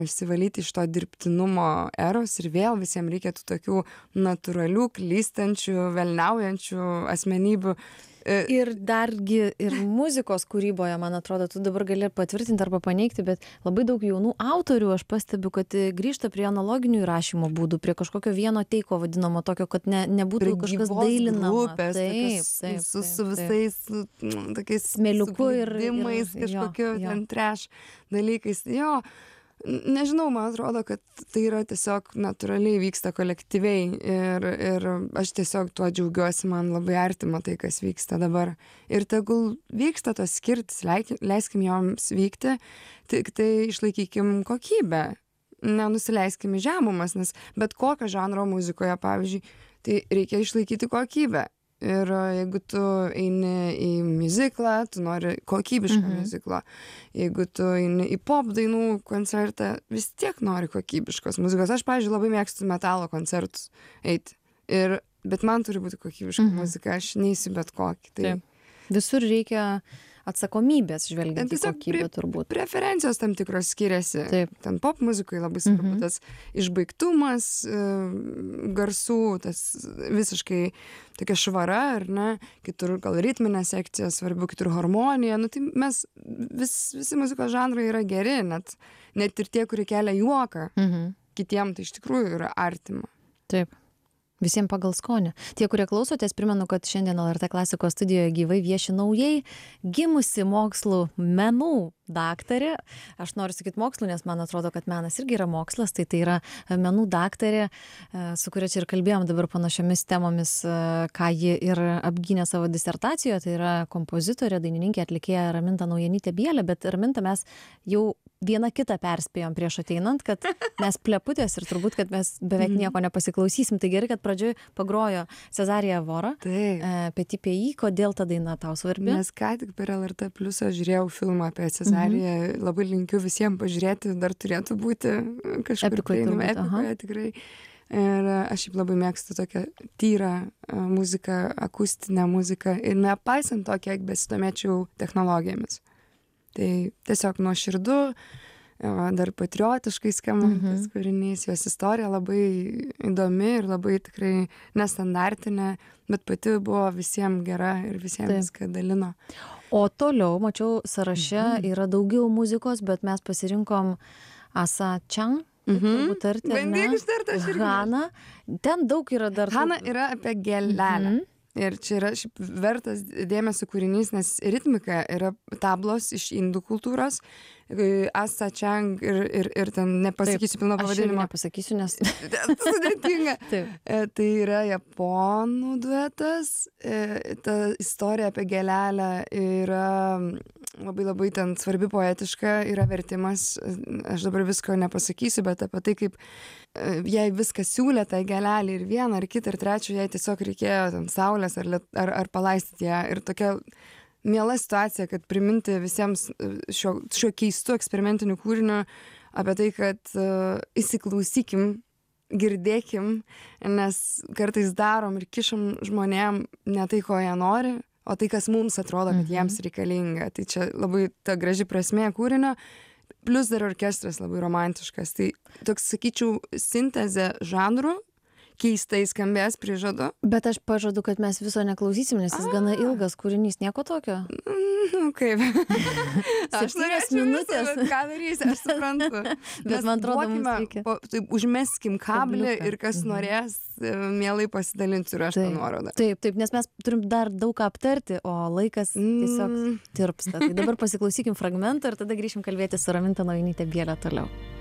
išsivalyti iš to dirbtinumo eros ir vėl visiem reikia tų tokių natūralių, klystančių, velniaujančių asmenybių. Ir dargi ir muzikos kūryboje, man atrodo, tu dabar gali patvirtinti arba paneigti, bet labai daug jaunų autorių, aš pastebiu, kad grįžta prie analoginių įrašymo būdų, prie kažkokio vieno teiko vadinamo tokio, kad nebūtų kažkas dailinama. Grupės, taip, su visais tokiais smėliuku ir kažkokiu ten trash dalykais. Jo, nežinau, man atrodo, kad tai yra tiesiog natūraliai vyksta kolektyviai ir aš tiesiog tuo džiaugiuosi, man labai artima tai, kas vyksta dabar. Ir tegul vyksta tos skirtis, leiskim joms vykti, tik tai išlaikykim kokybę, nenusileiskim į žemumas, nes bet kokio žanro muzikoje, pavyzdžiui, tai reikia išlaikyti kokybę. Ir jeigu tu eini į miuziklą, tu nori kokybišką miuziklą. Jeigu tu eini į pop dainų koncertą, vis tiek nori kokybiškos muzikos. Aš, pavyzdžiui, labai mėgstu metalo koncertus eiti. Bet man turi būti kokybiška muzika, aš neįsiu bet kokį. Tai visur reikia atsakomybės žvelgiant į kokybę turbūt. Preferencijos tam tikros skiriasi. Taip. Ten pop muzikai labai svarbu tas išbaigtumas garsų, tas visiškai tokia švara, ar ne? Kitur gal ritminė sekcija svarbu, kitur harmonija. Nu, tai mes visi muzikos žanrai yra geri, net ir tie, kurie kelia juoką. Kitiem tai iš tikrųjų yra artima. Taip. Visiems pagal skonį. Tie, kurie klausotės, primenu, kad šiandien LRT klasikos studijoje gyvai vieši naujai gimusi mokslų menų daktarė. Aš noriu sakyti mokslų, nes man atrodo, kad menas irgi yra mokslas, tai yra menų daktarė, su kuria čia ir kalbėjom dabar panašiomis temomis, ką ji ir apgynė savo disertacijoje, tai yra kompozitorė, dainininkė, atlikėja Raminta Naujanytė Bielė, bet Raminta mes jau vieną kitą perspėjom prieš ateinant, kad mes pleputės ir turbūt, kad mes beveik nieko nepasiklausysim. Tai gerai, kad pradžioj pagrojo Cezarija Vora, Petit Pays. Kodėl ta daina tau svarbi? Nes ką tik per LRT Pliusą žiūrėjau filmą apie Cezariją. Labai linkiu visiems pažiūrėti, dar turėtų būti kažkur epikoje tikrai. Ir aš šiaip labai mėgstu tokią tyrą muziką, akustinę muziką ir nepaisant to, kiek besidomėčiau technologijomis. Tai tiesiog nuoširdu, dar patriotiškai skambantis kūrinys, jos istorija labai įdomi ir labai tikrai nestandartinė, bet pati buvo visiems gera ir visiems viską dalino. O toliau, mačiau, sąraše yra daugiau muzikos, bet mes pasirinkom Asa Chang. Bandyk ištarti, aš irgi. Hana. Ten daug yra dar. Hana yra apie gėlelę. Ir čia yra šiaip vertas dėmesio kūrinys, nes ritmika yra tablos iš indų kultūros. Asa Chang ir ten nepasakysiu pilno pavadinimo. Aš nepasakysiu, nes sudėtinga. Tai yra japonų duetas. Ta istorija apie gėlelę yra labai labai ten svarbi, poetiška, yra vertimas. Aš dabar visko nepasakysiu, bet apie tai, kaip jai viskas siūlė tą gėlelį ir vieną, ar kitą, ir trečią, jai tiesiog reikėjo ten saulės ar palaistyti ją. Ir tokia miela situacija, kad priminti visiems šio keistu eksperimentiniu kūriniu apie tai, kad įsiklausykim, girdėkim, nes kartais darom ir kišam žmonėm ne tai, ko jie nori, o tai, kas mums atrodo, kad jiems reikalinga. Tai čia labai ta graži prasmė kūrinio, plus dar orkestras labai romantiškas. Tai toks, sakyčiau, sintezė žanrų, keistai skambės, prižadu. Bet aš pažadu, kad mes viso neklausysim, nes jis gana ilgas kūrinys, nieko tokio. Kaip? 7 minutės. Ką darysi, aš suprantu. Bet man atrodo, mums reikia. Užmeskim kablį ir kas norės, mielai pasidalinsiu ir aš tą nuorodą. Taip, nes mes turim dar daug ką aptarti, o laikas tiesiog tirpsta. Tai dabar pasiklausykim fragmentą ir tada grįšim kalbėti su Raminta Naujanyte Bielė toliau.